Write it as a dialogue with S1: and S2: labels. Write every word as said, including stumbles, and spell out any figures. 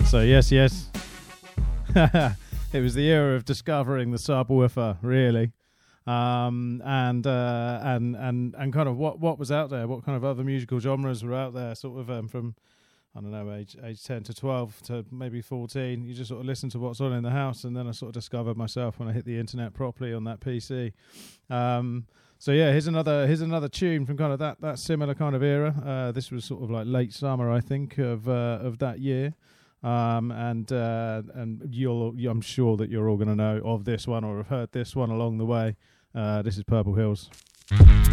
S1: So yes, yes. It was the era of discovering the subwoofer, really. Um, and uh, and and and kind of what, what was out there, what kind of other musical genres were out there, sort of um, from I don't know, age age ten to twelve to maybe fourteen. You just sort of listen to what's on in the house, and then I sort of discovered myself when I hit the internet properly on that P C. Um, so yeah, here's another here's another tune from kind of that that similar kind of era. Uh, this was sort of like late summer, I think, of uh, of that year. Um, and uh, and you'll I'm sure that you're all going to know of this one or have heard this one along the way. Uh, this is Purple Hills.